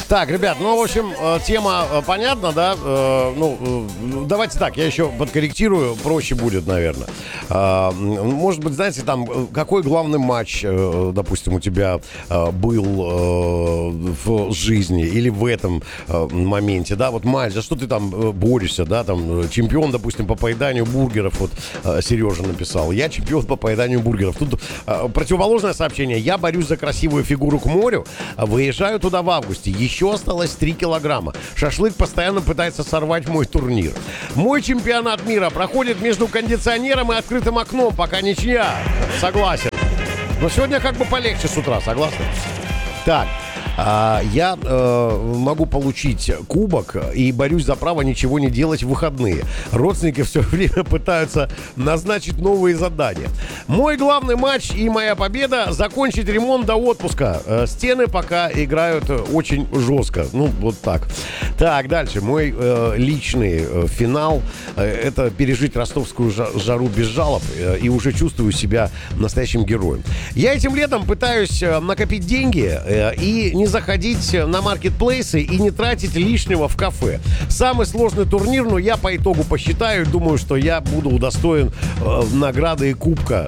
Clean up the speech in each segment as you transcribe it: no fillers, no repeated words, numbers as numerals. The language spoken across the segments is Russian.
Так, ребят, ну, в общем, тема понятна, да? Давайте так, я еще подкорректирую, проще будет, наверное. Может быть, знаете, там, какой главный матч, допустим, у тебя был в жизни или в этом моменте, да? Вот матч, за что ты там борешься, да? Там, чемпион, допустим, по поеданию бургеров, вот Сережа написал. Я чемпион по поеданию бургеров. Тут противоположное сообщение. Я борюсь за красивую фигуру к морю, выезжаю туда в августе. Еще осталось 3 килограмма. Шашлык постоянно пытается сорвать мой турнир. Мой чемпионат мира проходит между кондиционером и открытым окном, пока ничья. Согласен. Но сегодня как бы полегче с утра, согласны? Так. Я могу получить кубок и борюсь за право ничего не делать в выходные. Родственники все время пытаются назначить новые задания. Мой главный матч и моя победа — закончить ремонт до отпуска. Стены пока играют очень жестко. Ну, вот так. Так, дальше. Мой личный финал — это пережить ростовскую жару без жалоб и уже чувствую себя настоящим героем. Я этим летом пытаюсь накопить деньги и не заходить на маркетплейсы и не тратить лишнего в кафе. Самый сложный турнир, но я по итогу посчитаю и думаю, что я буду удостоен награды и кубка.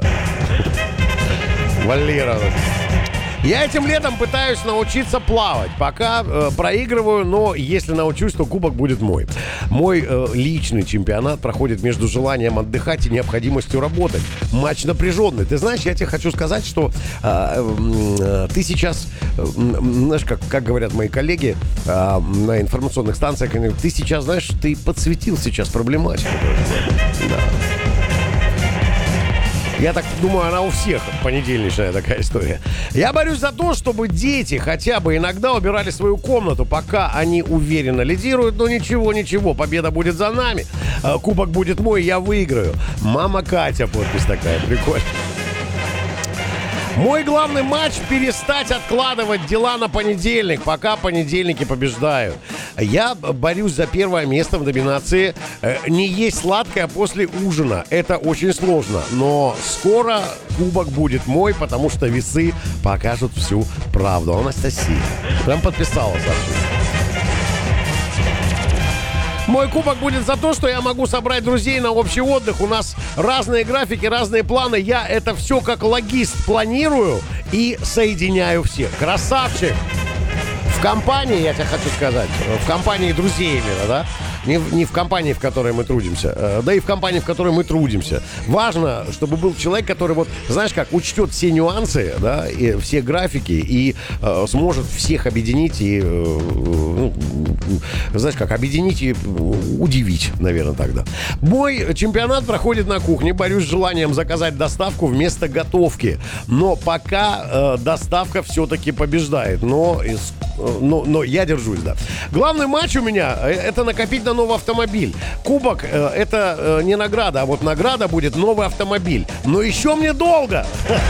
Валера. Я этим летом пытаюсь научиться плавать. Пока проигрываю, но если научусь, то кубок будет мой. Мой личный чемпионат проходит между желанием отдыхать и необходимостью работать. Матч напряженный. Ты знаешь, я тебе хочу сказать, что ты сейчас, знаешь, как говорят мои коллеги на информационных станциях, ты сейчас, знаешь, ты подсветил сейчас проблематику. Да. Я так думаю, она у всех понедельничная такая история. Я борюсь за то, чтобы дети хотя бы иногда убирали свою комнату, пока они уверенно лидируют. Но ничего, победа будет за нами. Кубок будет мой, я выиграю. Мама Катя, подпись такая, прикольно. Мой главный матч — перестать откладывать дела на понедельник, пока понедельники побеждают. Я борюсь за первое место в номинации «Не есть сладкое после ужина». Это очень сложно, но скоро кубок будет мой, потому что весы покажут всю правду. Анастасия прям подписала сообщение. Мой кубок будет за то, что я могу собрать друзей на общий отдых. У нас разные графики, разные планы. Я это все как логист планирую и соединяю всех. Красавчик! В компании, я тебе хочу сказать, в компании друзей именно, да? Не в компании, в которой мы трудимся, да и в компании, в которой мы трудимся. Важно, чтобы был человек, который, вот, знаешь как, учтет все нюансы, да, и все графики и сможет всех объединить и, знаешь как, объединить и удивить, наверное, тогда. Мой чемпионат проходит на кухне. Борюсь с желанием заказать доставку вместо готовки. Но пока доставка все-таки побеждает. Но я держусь, да. Главный матч у меня — это накопить на новый автомобиль. Кубок — это не награда, а вот награда будет новый автомобиль. Но еще мне долго.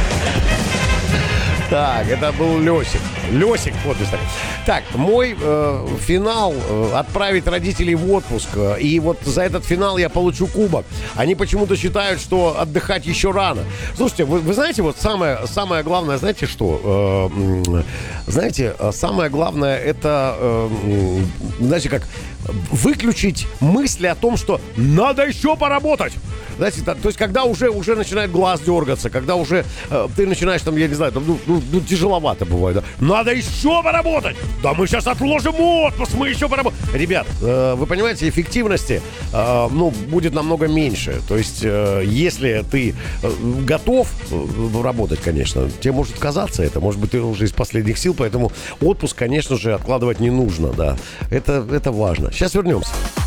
Так, это был Лесик. Лесик, подпись. Так, мой финал — отправить родителей в отпуск. И вот за этот финал я получу кубок. Они почему-то считают, что отдыхать еще рано. Слушайте, вы знаете, вот самое главное, знаете что? Знаете, самое главное — это, знаете, как выключить мысли о том, что надо еще поработать. Знаете, то есть, когда уже начинает глаз дергаться, когда уже ты начинаешь, там, я не знаю, там, тяжеловато бывает, да? Надо еще поработать! Да мы сейчас отложим отпуск, мы еще поработаем. Ребят, вы понимаете, эффективности, будет намного меньше. То есть, если ты готов работать, конечно, тебе может казаться это, может быть, ты уже из последних сил, поэтому отпуск, конечно же, откладывать не нужно, да. Это важно. Сейчас вернемся.